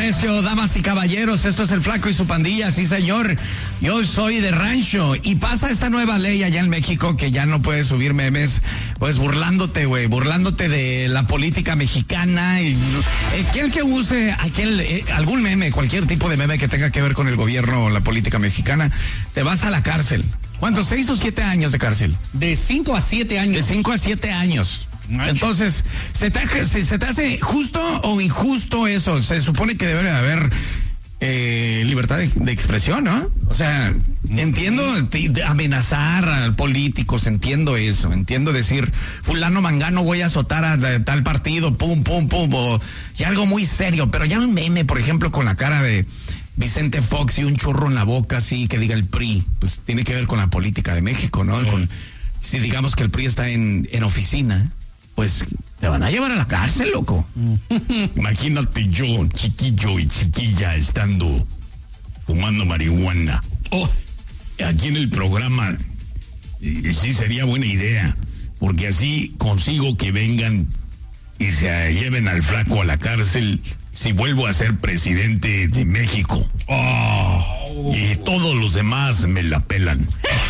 Recio, damas y caballeros, esto es el Flaco y su pandilla, sí señor, yo soy de rancho y pasa esta nueva ley allá en México que ya no puedes subir memes, pues burlándote de la política mexicana y aquel que use algún meme, cualquier tipo de meme que tenga que ver con el gobierno o la política mexicana, te vas a la cárcel. ¿Cuántos? 6 o 7 años de cárcel. De 5 a 7 años. De 5 a 7 años. Entonces, ¿se te hace justo o injusto eso? Se supone que debe de haber libertad de expresión, ¿no? O sea, entiendo amenazar a políticos, entiendo eso, entiendo decir, fulano mangano voy a azotar a tal partido, pum, pum, pum, y algo muy serio, pero ya un meme, por ejemplo, con la cara de Vicente Fox y un churro en la boca así que diga el PRI, pues tiene que ver con la política de México, ¿no? Si digamos que el PRI está en oficina, pues te van a llevar a la cárcel, loco. Imagínate yo, chiquillo y chiquilla, estando fumando marihuana. Aquí en el programa, sí sería buena idea, porque así consigo que vengan y se lleven al Flaco a la cárcel si vuelvo a ser presidente de México. Y todos los demás me la pelan.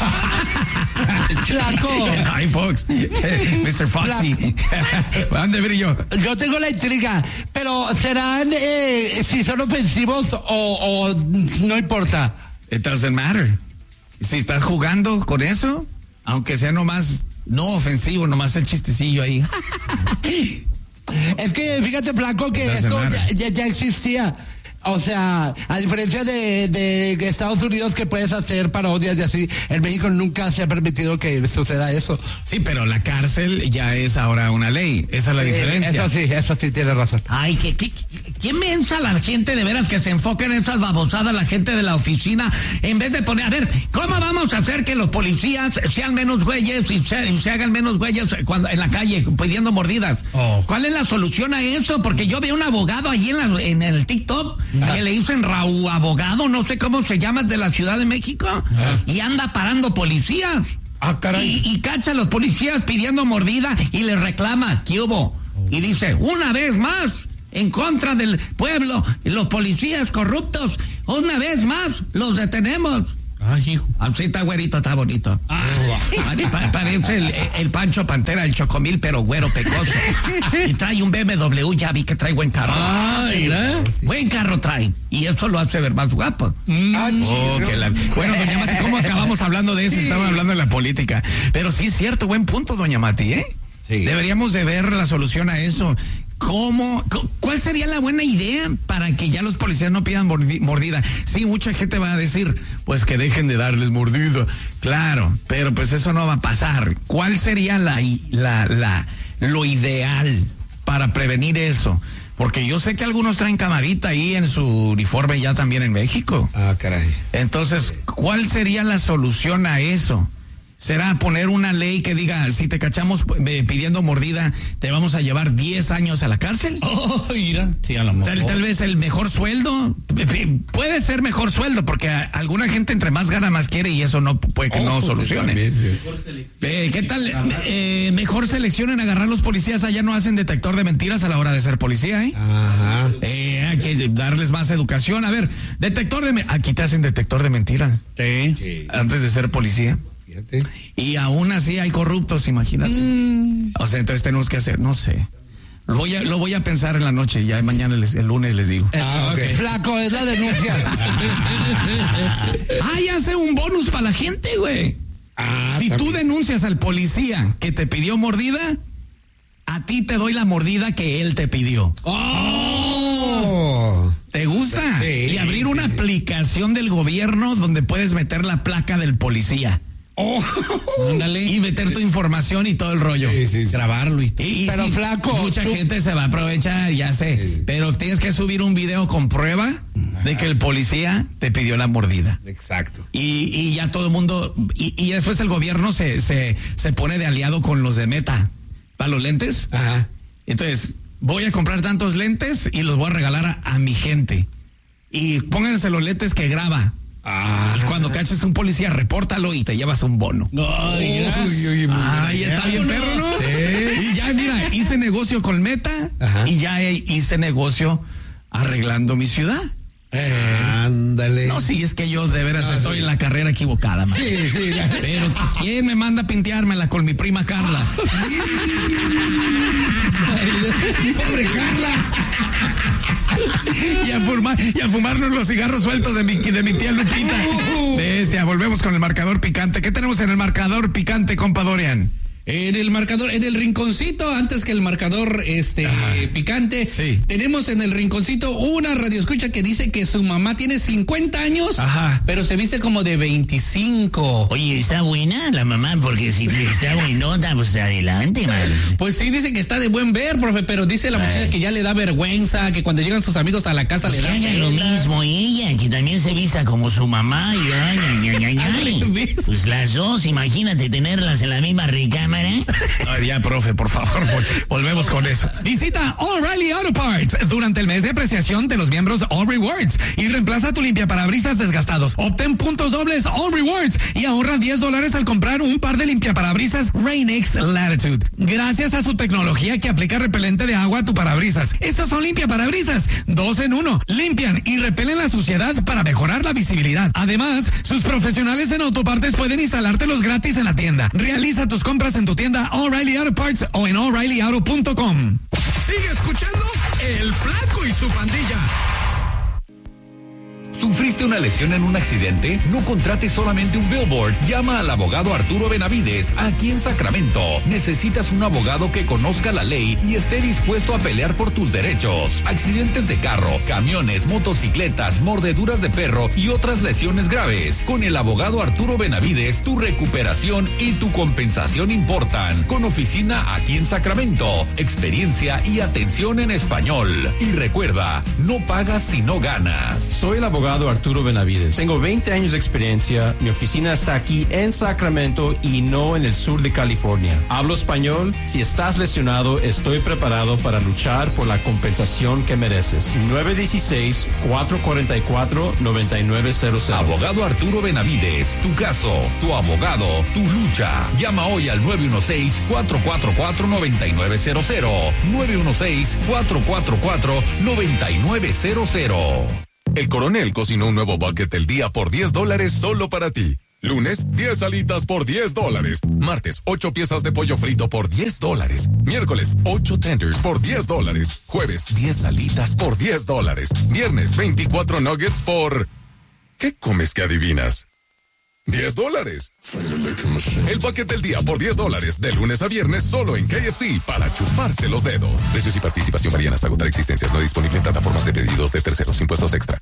Flaco. Hi, Fox. Mr. Foxy. ¿Dónde brillo? Yo tengo la intriga, pero ¿serán si son ofensivos o no importa? It doesn't matter. Si estás jugando con eso, aunque sea nomás no ofensivo, nomás el chistecillo ahí. Es que fíjate, Flaco, que esto ya existía. O sea, a diferencia de Estados Unidos, que puedes hacer parodias y así, en México nunca se ha permitido que suceda eso. Sí, pero la cárcel ya es ahora una ley. Esa es la diferencia. Eso sí, tienes razón. Ay, ¿qué mensa la gente de veras que se enfoca en esas babosadas, la gente de la oficina, en vez de poner, a ver, ¿cómo vamos a hacer que los policías sean menos güeyes y se hagan menos güeyes cuando en la calle pidiendo mordidas? ¿Cuál es la solución a eso? Porque yo veo un abogado allí en el TikTok que le dicen Raúl Abogado, no sé cómo se llama, de la Ciudad de México, y anda parando policías. Caray. Y cacha a los policías pidiendo mordida y les reclama, ¿qué hubo? Y dice, una vez más, en contra del pueblo, los policías corruptos, una vez más, los detenemos. Ay, hijo. Así está güerito, está bonito. Parece el Pancho Pantera, el Chocomil, pero güero pecoso. Y trae un BMW, ya vi que trae buen carro. Mira. Buen carro trae. Y eso lo hace ver más guapo. Bueno, doña Mati, ¿cómo acabamos hablando de eso? Sí. Estamos hablando de la política. Pero sí es cierto, buen punto, doña Mati, ¿eh? Sí. Deberíamos de ver la solución a eso. ¿Cuál sería la buena idea para que ya los policías no pidan mordida? Sí, mucha gente va a decir, pues que dejen de darles mordida. Claro, pero pues eso no va a pasar. ¿Cuál sería lo ideal para prevenir eso? Porque yo sé que algunos traen camarita ahí en su uniforme ya también en México. Caray. Entonces, ¿cuál sería la solución a eso? ¿Será poner una ley que diga, si te cachamos pidiendo mordida, te vamos a llevar 10 años a la cárcel? Mira. Sí, a lo mejor. Tal vez el mejor sueldo. Puede ser mejor sueldo, porque alguna gente entre más gana, más quiere, y eso no puede que no solucione. Mejor selección. ¿Qué tal? Mejor selección en agarrar los policías. Allá no hacen detector de mentiras a la hora de ser policía, ¿eh? Ajá. Hay que darles más educación. A ver, aquí te hacen detector de mentiras. Sí. Antes de ser policía. Y aún así hay corruptos, imagínate. O sea, entonces tenemos que hacer, no sé. Lo voy a pensar en la noche, ya mañana el lunes les digo. Okay. Flaco, es la denuncia. Hace un bonus para la gente, güey. Si tú denuncias al policía que te pidió mordida, a ti te doy la mordida que él te pidió. ¿Te gusta? Sí, y abrir una aplicación del gobierno donde puedes meter la placa del policía. Ándale. Y meter tu información y todo el rollo. Sí. Grabarlo pero sí, Flaco, mucha gente se va a aprovechar, ya sé. Sí. Pero tienes que subir un video con prueba de que el policía te pidió la mordida. Exacto. Y ya todo el mundo. Y después el gobierno se pone de aliado con los de Meta. ¿Para los lentes? Ajá. Entonces, voy a comprar tantos lentes y los voy a regalar a mi gente. Y pónganse los lentes que graba. Y cuando caches un policía, repórtalo y te llevas un bono. Está bien perro, ¿no? Sí. Y ya, mira, hice negocio con Meta. Ajá. Y ya hice negocio arreglando mi ciudad. Ándale. No, sí, es que yo de veras estoy en la carrera equivocada, man. Sí. Pero ¿quién me manda a pinteármela con mi prima Carla? ¡Pobre Carla! Y a fumarnos los cigarros sueltos de mi tía Lupita. Bestia, volvemos con el marcador picante. ¿Qué tenemos en el marcador picante, compa Dorian? En el marcador, en el rinconcito, antes que el marcador picante, sí. Tenemos en el rinconcito una radioescucha que dice que su mamá tiene 50 años, pero se viste como de 25. Oye, ¿está buena la mamá? Porque si está buenota, pues adelante, man. Pues sí, dice que está de buen ver, profe, pero dice la muchacha que ya le da vergüenza, que cuando llegan sus amigos a la casa pues le dan hagan lo mismo ella, que también se vista como su mamá y ay. Pues las dos, imagínate tenerlas en la misma recámara. Ay, ya, profe, por favor, volvemos con eso. Visita O'Reilly Auto Parts durante el mes de apreciación de los miembros All Rewards y reemplaza tu limpiaparabrisas desgastados. Obtén puntos dobles All Rewards y ahorra $10 al comprar un par de limpiaparabrisas Rain-X Latitude. Gracias a su tecnología que aplica repelente de agua a tu parabrisas. Estos son limpiaparabrisas 2 en 1. Limpian y repelen la suciedad para mejorar la visibilidad. Además, sus profesionales en autopartes pueden instalártelos gratis en la tienda. Realiza tus compras en tu tienda O'Reilly Auto Parts o en O'ReillyAuto.com. Sigue escuchando El Flaco y su pandilla. ¿Sufriste una lesión en un accidente? No contrates solamente un billboard. Llama al abogado Arturo Benavides, aquí en Sacramento. Necesitas un abogado que conozca la ley y esté dispuesto a pelear por tus derechos. Accidentes de carro, camiones, motocicletas, mordeduras de perro y otras lesiones graves. Con el abogado Arturo Benavides, tu recuperación y tu compensación importan. Con oficina aquí en Sacramento. Experiencia y atención en español. Y recuerda, no pagas si no ganas. Soy el abogado Arturo Benavides. Tengo 20 años de experiencia. Mi oficina está aquí en Sacramento y no en el sur de California. Hablo español. Si estás lesionado, estoy preparado para luchar por la compensación que mereces. 916-444-9900. Abogado Arturo Benavides. Tu caso, tu abogado, tu lucha. Llama hoy al 916-444-9900. 916-444-9900. El Coronel cocinó un nuevo bucket del día por $10 solo para ti. Lunes, 10 alitas por $10. Martes, 8 piezas de pollo frito por $10. Miércoles, 8 tenders por $10. Jueves, 10 alitas por $10. Viernes, 24 nuggets por... ¿Qué comes que adivinas? $10. El bucket del día por $10 de lunes a viernes solo en KFC para chuparse los dedos. Precios y participación varían hasta agotar existencias. No disponible en plataformas de pedidos de terceros. Impuestos extra.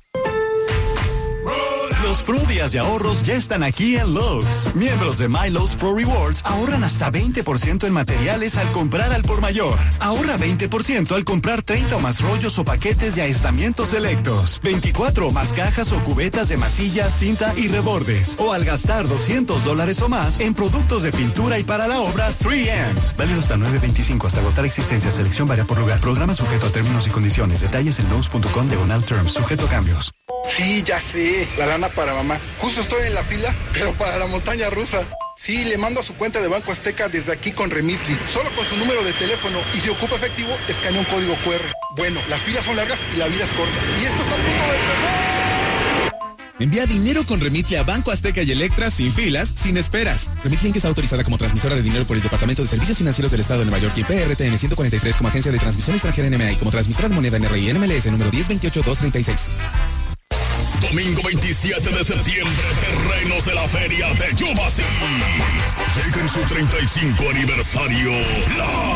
Los Pro Días de ahorros ya están aquí en Lowe's. Miembros de MyLowe's Pro Rewards ahorran hasta 20% en materiales al comprar al por mayor. Ahorra 20% al comprar 30 o más rollos o paquetes de aislamientos selectos, 24 o más cajas o cubetas de masilla, cinta y rebordes. O al gastar $200 o más en productos de pintura y para la obra 3M. Válido hasta 9/25 hasta agotar existencia. Selección varía por lugar. Programa sujeto a términos y condiciones. Detalles en Lowe's.com/terms. Sujeto a cambios. Sí, ya sé. La lana para mamá. Justo estoy en la fila, pero para la montaña rusa. Sí, le mando a su cuenta de Banco Azteca desde aquí con Remitly. Solo con su número de teléfono. Y si ocupa efectivo, escanea un código QR. Bueno, las filas son largas y la vida es corta. Y esto está a punto de empezar. Envía dinero con Remitly a Banco Azteca y Electra sin filas, sin esperas. Remitly Inc. está autorizada como transmisora de dinero por el Departamento de Servicios Financieros del Estado de Nueva York y PRTN 143 como agencia de transmisión extranjera NMA y como transmisora de moneda NRI NMLS número 1028-236. Domingo 27 de septiembre, terrenos de la Feria de Yumasi. Llega en su 35 aniversario, la